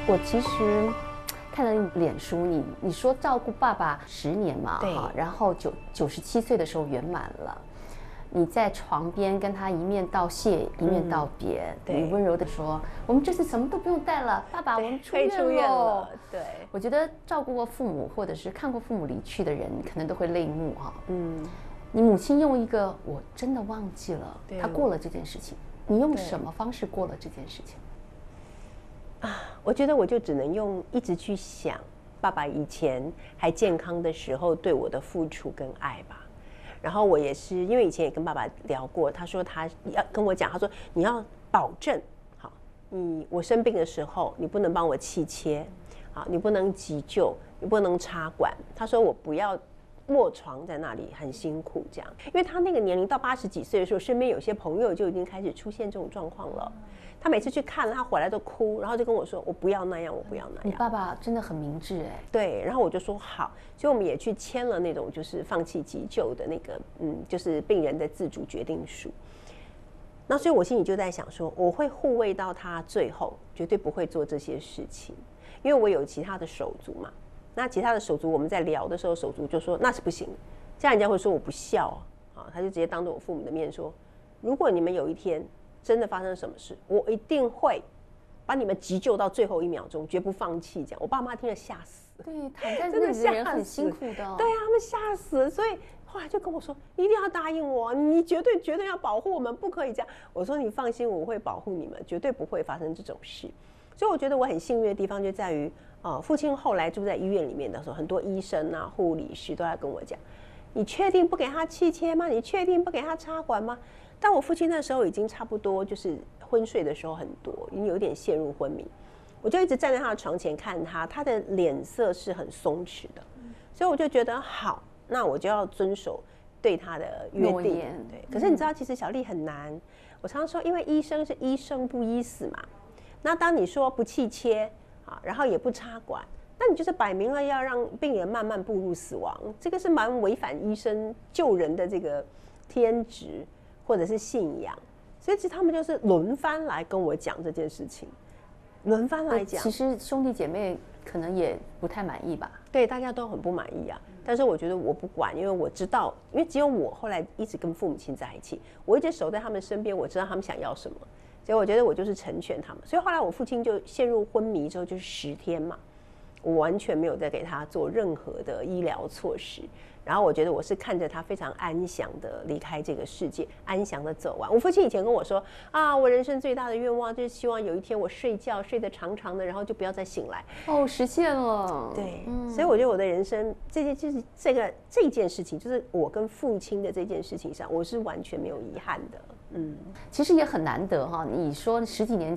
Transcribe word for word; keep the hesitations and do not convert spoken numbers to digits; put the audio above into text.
我其实看了你脸书，你你说照顾爸爸十年嘛，哈，然后九九十七岁的时候圆满了。你在床边跟他一面道谢，一面道别。嗯、你温柔地说：“我们这次什么都不用带了，爸爸，我们出院了。” 出院了。对， 我觉得照顾过父母，或者是看过父母离去的人，可能都会泪目哈。嗯，你母亲用一个我真的忘记了，她过了这件事情。你用什么方式过了这件事情？ 啊，我觉得我就只能用一直去想爸爸以前还健康的时候对我的付出跟爱吧。然后我也是，因为以前也跟爸爸聊过，他说他要跟我讲，他说你要保证，好，你我生病的时候，你不能帮我气切，好，你不能急救，你不能插管。他说我不要卧床在那里很辛苦这样，因为他那个年龄到八十几岁的时候，身边有些朋友就已经开始出现这种状况了。他每次去看了，他回来都哭，然后就跟我说：“我不要那样，我不要那样。” 你爸爸真的很明智哎。 对，然后我就说好，所以我们也去签了那种就是放弃急救的那个，嗯，就是病人的自主决定书。那所以我心里就在想说，我会护卫到他最后，绝对不会做这些事情，因为我有其他的手足嘛。那其他的手足我们在聊的时候，手足就说那是不行，这样人家会说我不孝啊，他就直接当着我父母的面说，如果你们有一天真的发生什么事，我一定会把你们急救到最后一秒钟，绝不放弃。这样，我爸妈听了吓死。 对，躺在那里的人很辛苦的、哦。 对啊，他们吓死了。所以后来就跟我说，你一定要答应我，你绝对绝对要保护我们，不可以这样。我说你放心，我会保护你们，绝对不会发生这种事。所以我觉得我很幸运的地方就在于，呃，父亲后来住在医院里面的时候，很多医生啊、护理师都在跟我讲，你确定不给他气切吗？你确定不给他插管吗？但我父亲那时候已经差不多就是昏睡的时候很多，已经有点陷入昏迷。我就一直站在他的床前看他，他的脸色是很松弛的，所以我就觉得好，那我就要遵守对他的约定。对，可是你知道，其实小丽很难。我常常说，因为医生是医生不医死嘛。那当你说不气切啊，然后也不插管，那你就是摆明了要让病人慢慢步入死亡，这个是蛮违反医生救人的这个天职或者是信仰。所以其实他们就是轮番来跟我讲这件事情。轮番来讲， 其实兄弟姐妹可能也不太满意吧？ 对，大家都很不满意啊。但是我觉得我不管，因为我知道，因为只有我后来一直跟父母亲在一起，我一直守在他们身边，我知道他们想要什么，所以我觉得我就是成全他们。所以后来我父亲就陷入昏迷之后，就是十天嘛，我完全没有再给他做任何的医疗措施。然后我觉得我是看着他非常安详的离开这个世界，安详的走完。我父亲以前跟我说啊，我人生最大的愿望就是希望有一天我睡觉睡得长长的，然后就不要再醒来。 哦，实现了。 对，嗯、所以我觉得我的人生这件就是这个这件事情，就是我跟父亲的这件事情上，我是完全没有遗憾的。嗯， 其实也很难得哈。你说十几年